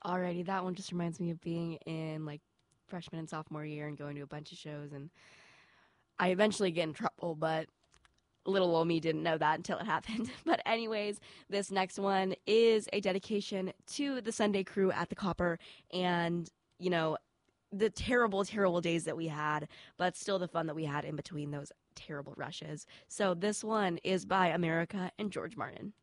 Alrighty, that one just reminds me of being in like freshman and sophomore year and going to a bunch of shows, and I eventually get in trouble, but little old me didn't know that until it happened. But anyways, this next one is a dedication to the Sunday crew at the Copper, and you know, the terrible, terrible days that we had, but still the fun that we had in between those terrible rushes. So this one is by America and George Martin.